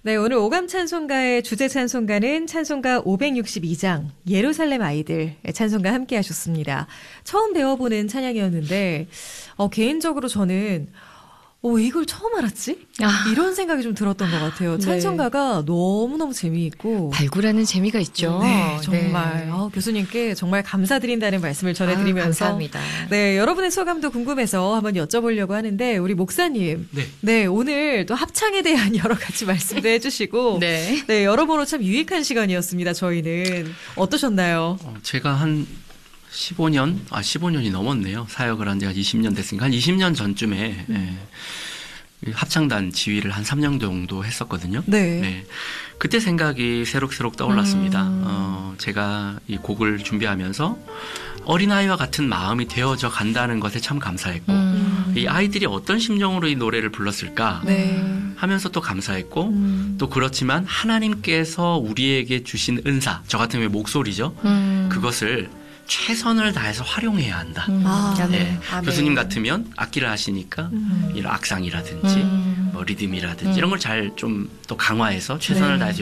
네, 오늘 오감 찬송가의 주제 찬송가는 찬송가 562장 예루살렘 아이들 찬송가 함께 하셨습니다. 처음 배워보는 찬양이었는데 개인적으로 저는 이걸 처음 알았지? 이런 생각이 좀 들었던 것 같아요. 찬송가가 네. 너무너무 재미있고 발굴하는 재미가 있죠. 네, 정말. 네. 교수님께 정말 감사드린다는 말씀을 전해드리면서 감사합니다. 네, 여러분의 소감도 궁금해서 한번 여쭤보려고 하는데 우리 목사님 네, 오늘 또 합창에 대한 여러 가지 말씀도 해주시고 네, 여러모로 참 유익한 시간이었습니다. 저희는 어떠셨나요? 제가 한 15년이 넘었네요. 사역을 한 지가 20년 됐으니까 한 20년 전쯤에 합창단 지휘를 한 3년 정도 했었거든요. 네. 그때 생각이 새록새록 떠올랐습니다. 제가 이 곡을 준비하면서 어린아이와 같은 마음이 되어져 간다는 것에 참 감사했고 이 아이들이 어떤 심정으로 이 노래를 불렀을까 하면서 또 감사했고 또 그렇지만 하나님께서 우리에게 주신 은사, 저 같은 경우에 목소리죠. 그것을 최선을 다해서 활용해야 한다. 네. 교수님 같으면 악기를 하시니까 이런 악상이라든지 뭐 리듬이라든지 이런 걸 잘 좀 또 강화해서 최선을 다해서